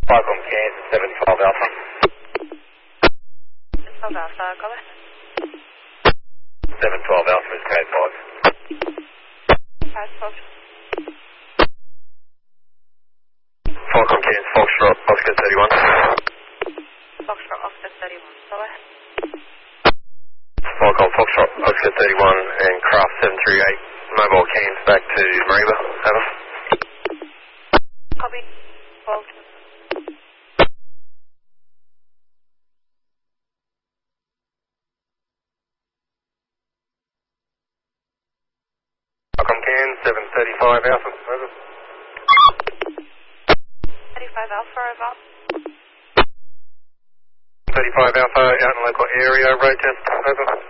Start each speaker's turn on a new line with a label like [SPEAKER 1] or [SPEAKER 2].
[SPEAKER 1] Welcome, Kansas 712 Alpha.
[SPEAKER 2] 712 Alpha, go ahead.
[SPEAKER 1] 712 Alpha is code 5.
[SPEAKER 2] 512.
[SPEAKER 1] Welcome, Kansas Foxtrot, Oscar 31.
[SPEAKER 2] Foxtrot, Oscar 31, go ahead.
[SPEAKER 1] Welcome, Foxtrot, Oscar 31 and Craft 738, mobile cans back to Mariba, over.
[SPEAKER 2] Copy. 12.
[SPEAKER 1] Welcome, Cairns 735 Alpha, over.
[SPEAKER 2] 35 Alpha, over.
[SPEAKER 1] 35 Alpha, out in local area, road test, over.